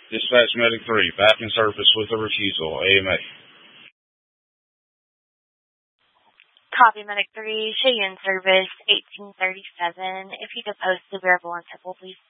Dispatch Medic 3, back in service with a refusal. AMA. Copy, Medic 3. Show you in service, 1837. If you could post the variable on triple, please.